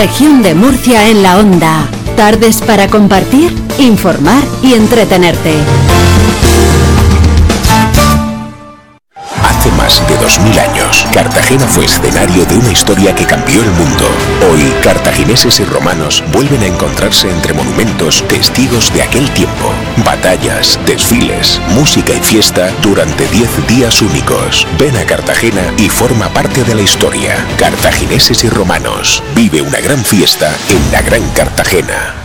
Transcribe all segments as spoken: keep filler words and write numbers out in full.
Región de Murcia en la onda. Tardes para compartir, informar y entretenerte. Hace más de dos mil años, Cartagena fue escenario de una historia que cambió el mundo. Hoy, cartagineses y romanos vuelven a encontrarse entre monumentos testigos de aquel tiempo. Batallas, desfiles, música y fiesta durante diez días únicos. Ven a Cartagena y forma parte de la historia. Cartagineses y romanos. Vive una gran fiesta en la Gran Cartagena.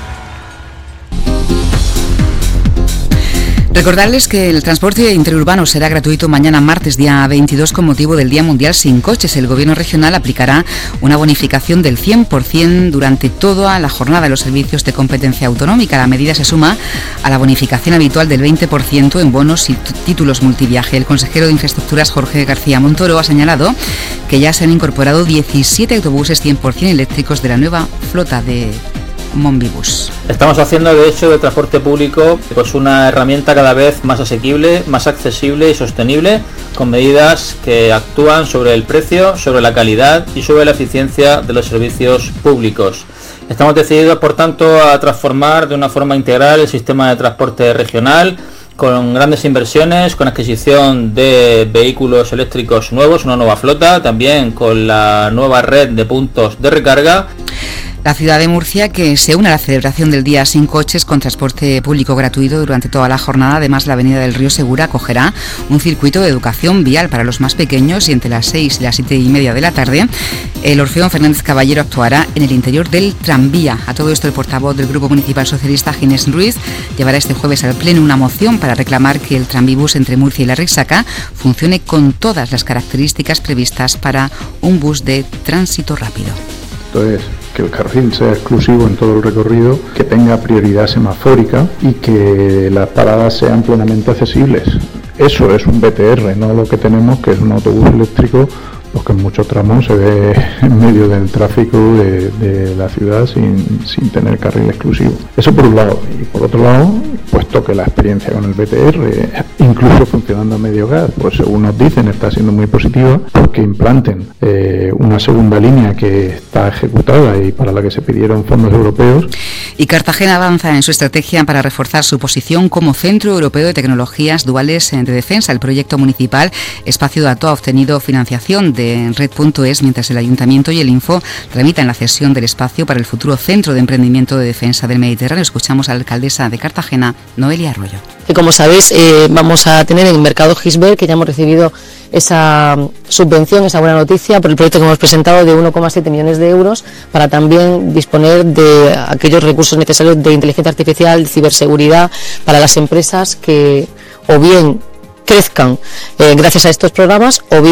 Recordarles que el transporte interurbano será gratuito mañana martes día veintidós con motivo del Día Mundial Sin Coches. El Gobierno regional aplicará una bonificación del cien por ciento durante toda la jornada de los servicios de competencia autonómica. La medida se suma a la bonificación habitual del veinte por ciento en bonos y títulos multiviaje. El consejero de Infraestructuras, Jorge García Montoro, ha señalado que ya se han incorporado diecisiete autobuses cien por ciento eléctricos de la nueva flota de Monbibus. Estamos haciendo, de hecho, de transporte público pues una herramienta cada vez más asequible, más accesible y sostenible, con medidas que actúan sobre el precio, sobre la calidad y sobre la eficiencia de los servicios públicos. Estamos decididos, por tanto, a transformar de una forma integral el sistema de transporte regional, con grandes inversiones, con adquisición de vehículos eléctricos nuevos, una nueva flota, también con la nueva red de puntos de recarga. La ciudad de Murcia, que se une a la celebración del Día Sin Coches con transporte público gratuito durante toda la jornada. Además, la avenida del Río Segura acogerá un circuito de educación vial para los más pequeños y entre las seis y las siete y media de la tarde el Orfeón Fernández Caballero actuará en el interior del tranvía. A todo esto, el portavoz del Grupo Municipal Socialista, Ginés Ruiz, llevará este jueves al Pleno una moción para reclamar que el tranvibús entre Murcia y La Resaca funcione con todas las características previstas para un bus de tránsito rápido. Entonces, que el carril sea exclusivo en todo el recorrido, que tenga prioridad semafórica y que las paradas sean plenamente accesibles. Eso es un B T R, no lo que tenemos, que es un autobús eléctrico, pues que en muchos tramos se ve en medio del tráfico de, de la ciudad sin, sin tener carril exclusivo. Eso por un lado. Y por otro lado, puesto que la experiencia con el B T R, incluso funcionando a medio gas, pues según nos dicen está siendo muy positiva, porque implanten eh, una segunda línea que está ejecutada y para la que se pidieron fondos europeos. Y Cartagena avanza en su estrategia para reforzar su posición como Centro Europeo de Tecnologías Duales de Defensa. El proyecto municipal Espacio Dato ha obtenido financiación de Red punto es, mientras el Ayuntamiento y el Info tramitan la cesión del espacio para el futuro Centro de Emprendimiento de Defensa del Mediterráneo. Escuchamos a la alcaldesa de Cartagena, Noelia Arroyo. Que como sabéis, eh, vamos a tener en el mercado Gisbert, que ya hemos recibido esa subvención, esa buena noticia por el proyecto que hemos presentado de uno coma siete millones de euros para también disponer de aquellos recursos necesarios de inteligencia artificial, ciberseguridad para las empresas que o bien crezcan eh, gracias a estos programas o bien